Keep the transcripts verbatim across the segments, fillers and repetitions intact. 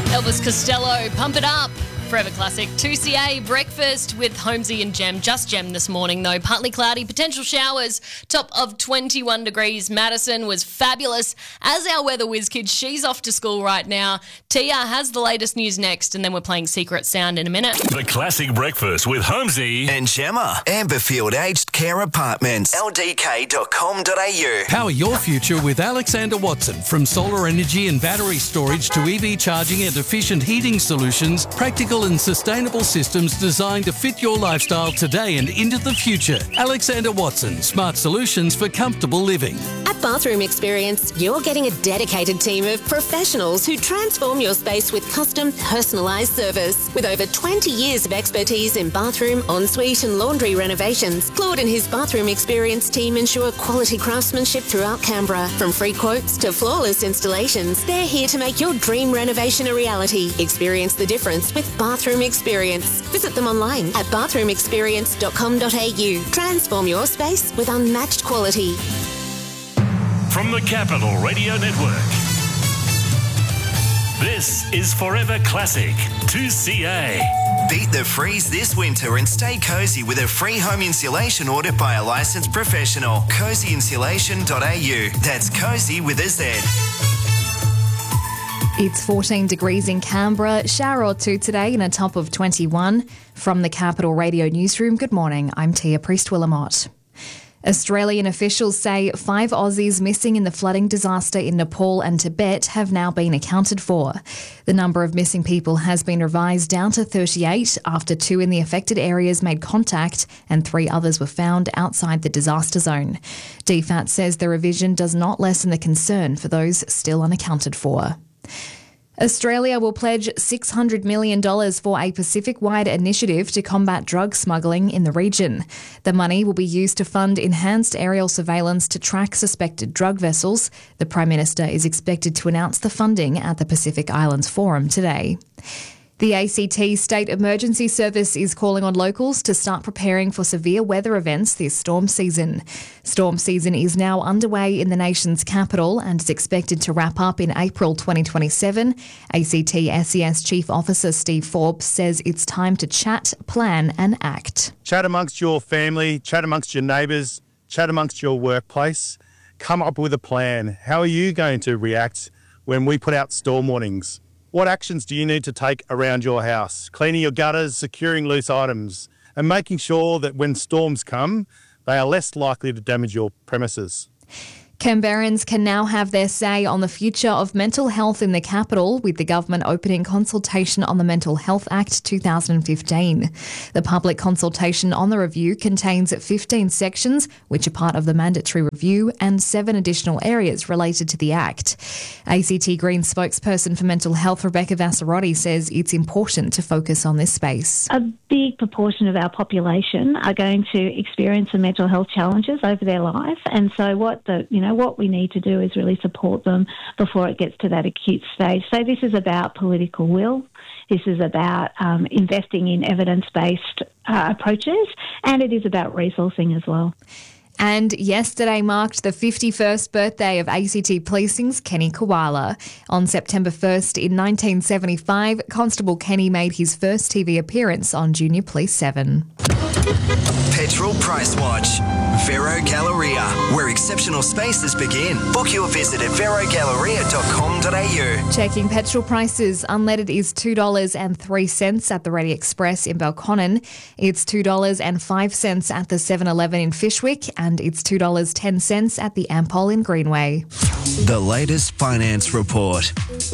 Elvis Costello, Pump It Up. Forever Classic. two C A breakfast with Holmesy and Gem. Just Gem this morning, though. Partly cloudy, potential showers. Top of twenty-one degrees. Madison was fabulous. As our weather whiz kid, she's off to school right now. Tia has the latest news next, and then we're playing Secret Sound in a minute. The Classic Breakfast with Holmesy and Gemma. Amberfield Aged Care Apartments. L D K dot com dot a u. Power your future with Alexander Watson. From solar energy and battery storage to E V charging and efficient heating solutions, practical and sustainable systems designed to fit your lifestyle today and into the future. Alexander Watson, smart solutions for comfortable living. At Bathroom Experience, you're getting a dedicated team of professionals who transform your space with custom, personalised service. With over twenty years of expertise in bathroom, ensuite and laundry renovations, Claude and his Bathroom Experience team ensure quality craftsmanship throughout Canberra. From free quotes to flawless installations, they're here to make your dream renovation a reality. Experience the difference with Bathroom Experience. Visit them online at bathroom experience dot com dot a u. Transform your space with unmatched quality. from the Capital Radio Network. This is Forever Classic two C A. Beat the freeze this winter and stay cosy with a free home insulation order by a licensed professional. cozy insulation dot a u. That's cozy with a Z. It's fourteen degrees in Canberra, shower or two today and a top of twenty-one. From the Capital Radio Newsroom, good morning, I'm Tia Priest-Willamott. Australian officials say five Aussies missing in the flooding disaster in Nepal and Tibet have now been accounted for. The number of missing people has been revised down to thirty-eight after two in the affected areas made contact and three others were found outside the disaster zone. D F A T says the revision does not lessen the concern for those still unaccounted for. Australia will pledge six hundred million dollars for a Pacific-wide initiative to combat drug smuggling in the region. The money will be used to fund enhanced aerial surveillance to track suspected drug vessels. The Prime Minister is expected to announce the funding at the Pacific Islands Forum today. The A C T State Emergency Service is calling on locals to start preparing for severe weather events this storm season. Storm season is now underway in the nation's capital and is expected to wrap up in April twenty twenty-seven. A C T S E S Chief Officer Steve Forbes says it's time to chat, plan and act. Chat amongst your family, chat amongst your neighbours, chat amongst your workplace. Come up with a plan. How are you going to react when we put out storm warnings? What actions do you need to take around your house? Cleaning your gutters, securing loose items, and making sure that when storms come, they are less likely to damage your premises. Canberrans can now have their say on the future of mental health in the capital, with the government opening consultation on the Mental Health Act two thousand fifteen. The public consultation on the review contains fifteen sections, which are part of the mandatory review, and seven additional areas related to the Act. A C T Green spokesperson for mental health, Rebecca Vassarotti, says it's important to focus on this space. A big proportion of our population are going to experience some mental health challenges over their life, and so what the you know what we need to do is really support them before it gets to that acute stage. So this is about political will. This is about um, investing in evidence-based uh, approaches, and it is about resourcing as well. And yesterday marked the fifty-first birthday of A C T Policing's Kenny Koala. On September first in nineteen seventy-five, Constable Kenny made his first T V appearance on Junior Police seven. Petrol Price Watch. Vero Galleria, where exceptional spaces begin. Book your visit at vero galleria dot com dot a u. Checking petrol prices. Unleaded is two dollars and three cents at the Ready Express in Belconnen. It's two dollars and five cents at the seven eleven in Fyshwick, and it's two dollars and ten cents at the Ampol in Greenway. The latest finance report.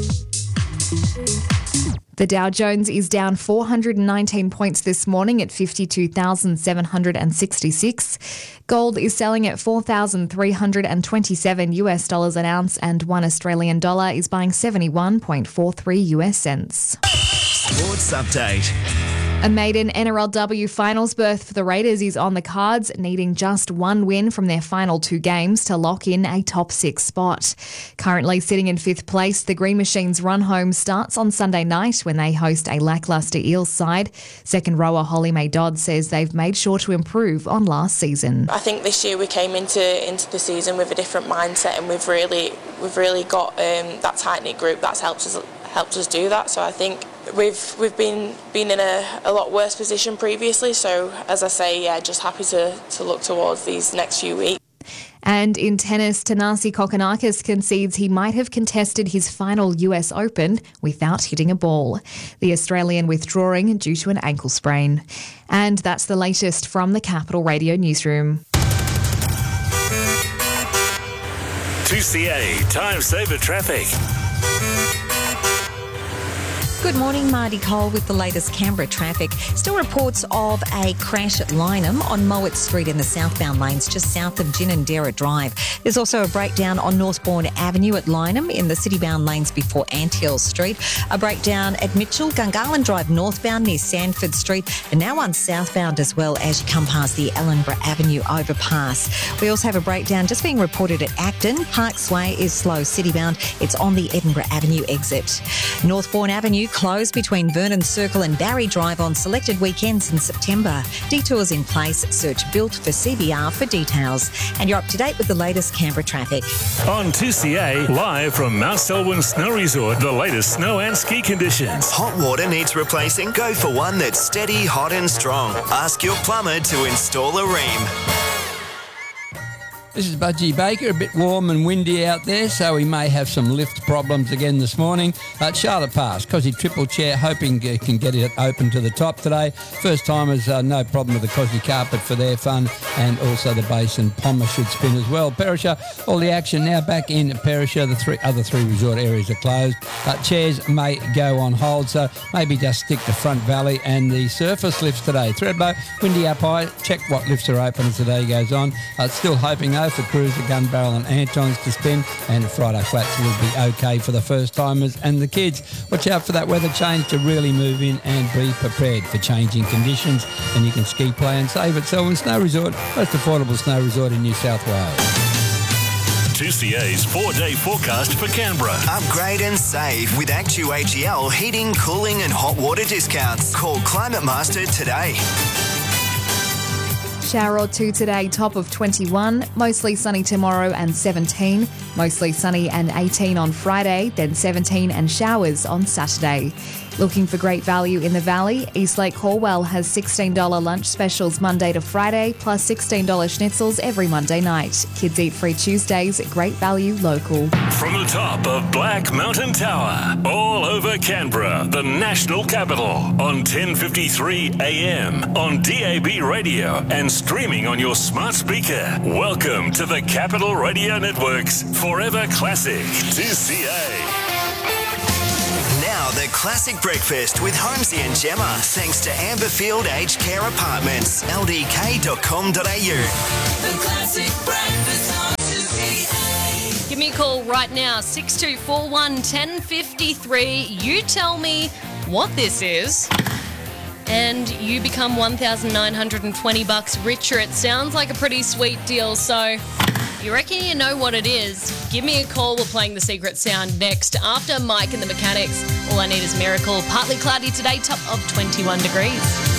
The Dow Jones is down four hundred nineteen points this morning at fifty-two thousand seven hundred sixty-six. Gold is selling at four thousand three hundred twenty-seven US dollars an ounce, and one Australian dollar is buying seventy-one point four three US cents. Sports update. A maiden N R L W finals berth for the Raiders is on the cards, needing just one win from their final two games to lock in a top six spot. Currently sitting in fifth place, the Green Machines' run home starts on Sunday night when they host a lacklustre Eels side. Second rower Holly May Dodd says they've made sure to improve on last season. I think this year we came into into the season with a different mindset, and we've really we've really got um, that tight knit group that's helped us helped us do that. So I think we've we've been been in a, a lot worse position previously. So as I say, yeah, just happy to, to look towards these next few weeks. And in tennis, Thanasi Kokkinakis concedes he might have contested his final U S Open without hitting a ball. The Australian withdrawing due to an ankle sprain. And that's the latest from the Capital Radio newsroom. two C A Time Saver Traffic. Good morning, Marty Cole with the latest Canberra traffic. Still reports of a crash at Lynham on Mowat Street in the southbound lanes just south of Ginninderra Drive. There's also a breakdown on Northbourne Avenue at Lynham in the citybound lanes before Anthill Street. A breakdown at Mitchell, Gungahlin Drive northbound near Sandford Street, and now one southbound as well as you come past the Ellenborough Avenue overpass. We also have a breakdown just being reported at Acton. Parks Way is slow citybound. It's on the Edinburgh Avenue exit. Northbourne Avenue closed between Vernon Circle and Barry Drive on selected weekends in September. Detours in place. Search Built for C B R for details. And you're up to date with the latest Canberra traffic. On two C A, live from Mount Selwyn Snow Resort, the latest snow and ski conditions. Hot water needs replacing? Go for one that's steady, hot and strong. Ask your plumber to install a ream. This is Budgie Baker, a bit warm and windy out there, so we may have some lift problems again this morning. Uh, Charlotte Pass, Cosy Triple Chair, hoping uh, can get it open to the top today. First timers, uh, no problem with the Cosy Carpet for their fun, and also the Basin Pommer should spin as well. Perisher, all the action now back in Perisher. The three other three resort areas are closed. Uh, chairs may go on hold, so maybe just stick to Front Valley and the surface lifts today. Thredbo, windy up high. Check what lifts are open as the day goes on. Uh, still hoping though for Cruiser, Gun Barrel and Antons to spin, and Friday Flats will be okay for the first timers and the kids. Watch out for that weather change to really move in and be prepared for changing conditions, and you can ski, play and save at Selwyn Snow Resort, most affordable snow resort in New South Wales. two C A's four-day forecast for Canberra. Upgrade and save with Actu A G L heating, cooling and hot water discounts. Call Climate Master today. Shower or two today, top of twenty-one. Mostly sunny tomorrow and seventeen. Mostly sunny and eighteen on Friday, then seventeen and showers on Saturday. Looking for great value in the Valley? Eastlake Horwell has sixteen dollars lunch specials Monday to Friday, plus sixteen dollars schnitzels every Monday night. Kids eat free Tuesdays, great value local. From the top of Black Mountain Tower, all over Canberra, the national capital, on ten fifty-three A M, on D A B radio and streaming on your smart speaker. Welcome to the Capital Radio Network's Forever Classic two C A. Now the Classic Breakfast with Holmesy and Gemma, thanks to Amberfield Aged Care Apartments, L D K dot com dot A U. The Classic Breakfast on two C A. Give me a call right now, six two four one, one zero five three. You tell me what this is, and you become one thousand nine hundred twenty bucks richer. It sounds like a pretty sweet deal, so you reckon you know what it is? Give me a call. We're playing the secret sound next after Mike and the Mechanics. All I Need is Miracle. Partly cloudy today, top of twenty-one degrees.